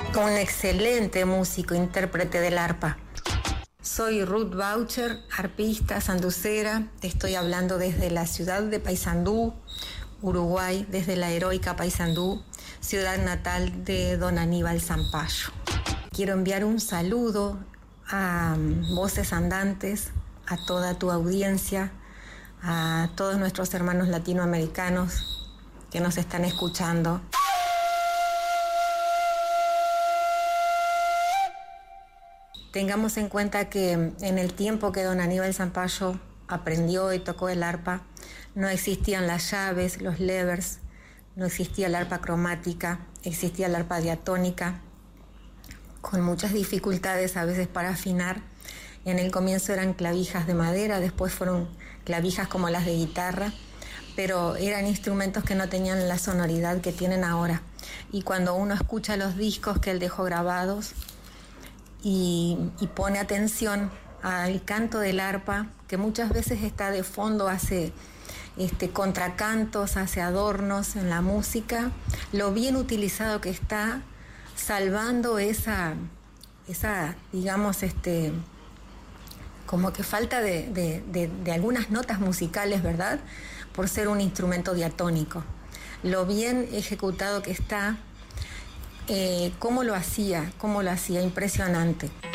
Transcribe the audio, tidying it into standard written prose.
Un excelente músico, intérprete del arpa. Soy Ruth Boucher, arpista, sanducera. Te estoy hablando desde la ciudad de Paysandú, Uruguay, desde la heroica Paysandú, ciudad natal de don Aníbal Zampayo. Quiero enviar un saludo a Voces Andantes, a toda tu audiencia, a todos nuestros hermanos latinoamericanos que nos están escuchando. Tengamos en cuenta que en el tiempo que don Aníbal Zampayo aprendió y tocó el arpa, no existían las llaves, los levers, no existía el arpa cromática, existía el arpa diatónica, con muchas dificultades a veces para afinar. En el comienzo eran clavijas de madera, después fueron clavijas como las de guitarra, pero eran instrumentos que no tenían la sonoridad que tienen ahora. Y cuando uno escucha los discos que él dejó grabados, y pone atención al canto del arpa, que muchas veces está de fondo, hace contracantos, hace adornos en la música, lo bien utilizado que está, salvando esa digamos, como que falta de algunas notas musicales, ¿verdad? Por ser un instrumento diatónico. Lo bien ejecutado que está. ¿Cómo lo hacía? Impresionante.